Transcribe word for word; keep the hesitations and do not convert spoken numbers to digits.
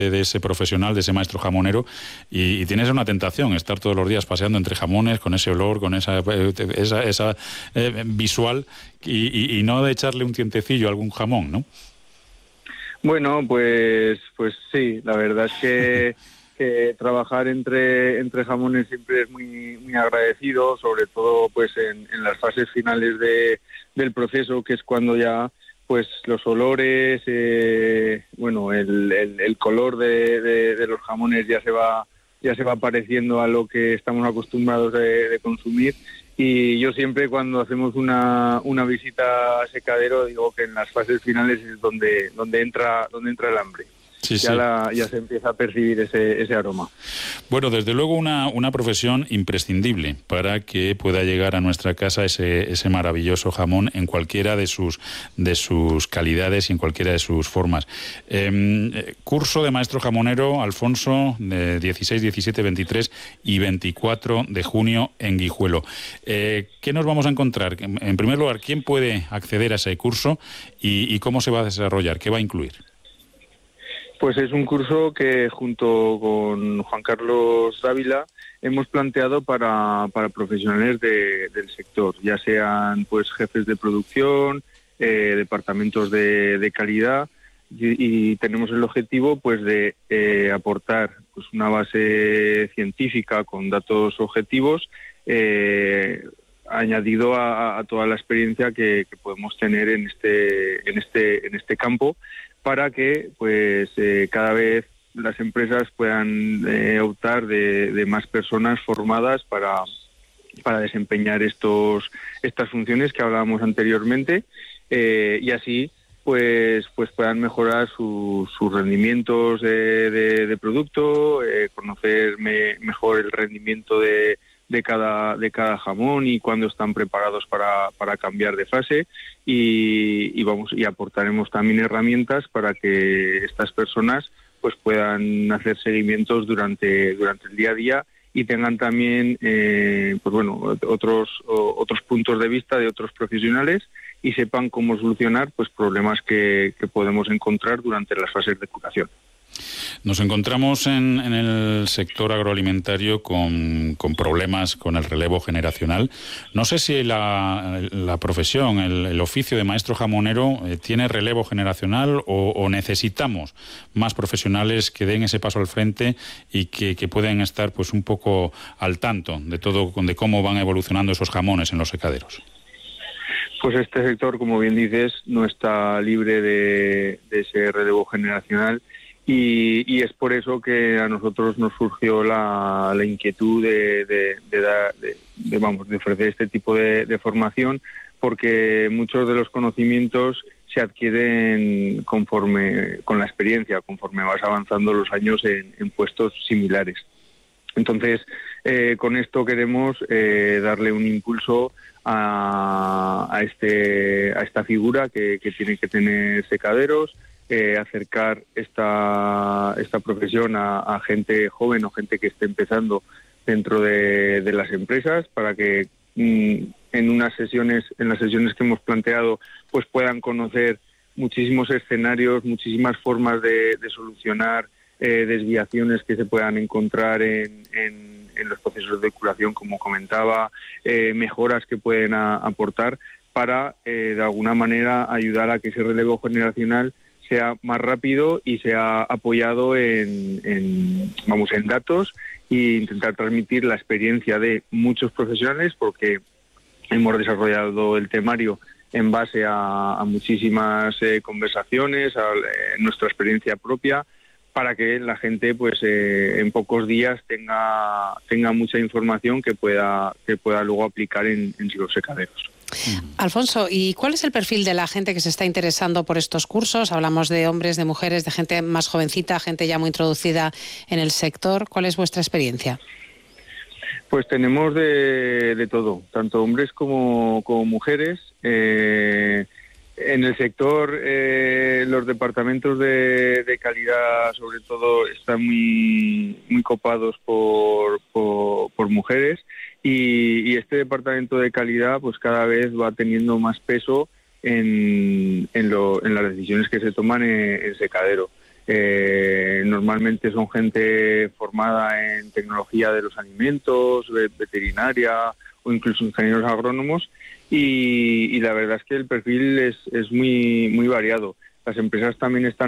de ese profesional, de ese maestro jamonero, y, y tienes una tentación, estar todos los días paseando entre jamones, con ese olor, con esa, esa, esa eh, visual, y, y, y no de echarle un tientecillo a algún jamón, ¿no? Bueno, pues pues sí, la verdad es que, que trabajar entre entre jamones siempre es muy muy agradecido, sobre todo pues en, en las fases finales de, del proceso, que es cuando ya pues los olores, eh, bueno, el, el, el color de, de, de los jamones ya se va ya se va pareciendo a lo que estamos acostumbrados de, de consumir. Y yo siempre cuando hacemos una, una visita a secadero digo que en las fases finales es donde donde entra donde entra el hambre. Sí, ya, sí. La, ya se empieza a percibir ese, ese aroma. Bueno, desde luego una, una profesión imprescindible para que pueda llegar a nuestra casa ese, ese maravilloso jamón en cualquiera de sus, de sus calidades y en cualquiera de sus formas. Eh, curso de maestro jamonero, Alfonso, de dieciséis, diecisiete, veintitrés y veinticuatro de junio en Guijuelo. Eh, ¿Qué nos vamos a encontrar? En primer lugar, ¿quién puede acceder a ese curso y, y cómo se va a desarrollar? ¿Qué va a incluir? Pues es un curso que junto con Juan Carlos Dávila hemos planteado para, para profesionales de, del sector, ya sean pues jefes de producción, eh, departamentos de, de calidad, y, y tenemos el objetivo pues de eh, aportar pues una base científica con datos objetivos, eh, añadido a, a toda la experiencia que, que podemos tener en este en este en este campo, para que pues eh, cada vez las empresas puedan eh, optar de, de más personas formadas para para desempeñar estos estas funciones que hablábamos anteriormente, eh, y así pues pues puedan mejorar su, sus rendimientos de, de, de producto, eh, conocer me, mejor el rendimiento de de cada de cada jamón y cuándo están preparados para, para cambiar de fase, y, y vamos y aportaremos también herramientas para que estas personas pues puedan hacer seguimientos durante durante el día a día y tengan también eh, pues bueno otros o, otros puntos de vista de otros profesionales y sepan cómo solucionar pues problemas que, que podemos encontrar durante las fases de curación. Nos encontramos en, en el sector agroalimentario con, con problemas con el relevo generacional. No sé si la, la profesión, el, el oficio de maestro jamonero eh, tiene relevo generacional o, o necesitamos más profesionales que den ese paso al frente y que, que puedan estar pues un poco al tanto de todo, de cómo van evolucionando esos jamones en los secaderos. Pues este sector, como bien dices, no está libre de, de ese relevo generacional. Y, y es por eso que a nosotros nos surgió la, la inquietud de, de, de, dar, de, de, vamos, de ofrecer este tipo de, de formación, porque muchos de los conocimientos se adquieren conforme con la experiencia, conforme vas avanzando los años en, en puestos similares. Entonces, eh, con esto queremos eh, darle un impulso a, a, este, a esta figura que, que tiene que tener secaderos, Eh, acercar esta esta profesión a, a gente joven o gente que esté empezando dentro de, de las empresas, para que mm, en unas sesiones, en las sesiones que hemos planteado, pues puedan conocer muchísimos escenarios, muchísimas formas de, de solucionar eh, desviaciones que se puedan encontrar en, en, en los procesos de curación, como comentaba, eh, mejoras que pueden a, aportar para eh, de alguna manera ayudar a que ese relevo generacional sea más rápido y sea apoyado en, en, vamos, en datos, e intentar transmitir la experiencia de muchos profesionales, porque hemos desarrollado el temario en base a, a muchísimas eh, conversaciones, a eh, nuestra experiencia propia, para que la gente pues eh, en pocos días tenga tenga mucha información que pueda que pueda luego aplicar en, en los secaderos. Alfonso, ¿y cuál es el perfil de la gente que se está interesando por estos cursos? Hablamos de hombres, de mujeres, de gente más jovencita, gente ya muy introducida en el sector. ¿Cuál es vuestra experiencia? Pues tenemos de, de todo, tanto hombres como, como mujeres. Eh, en el sector, eh, los departamentos de, de calidad, sobre todo, están muy, muy copados por, por, por mujeres. Y, y este departamento de calidad pues cada vez va teniendo más peso en, en, lo, en las decisiones que se toman en, en secadero. Eh, normalmente son gente formada en tecnología de los alimentos, veterinaria o incluso ingenieros agrónomos, y, y la verdad es que el perfil es, es muy, muy variado. Las empresas también están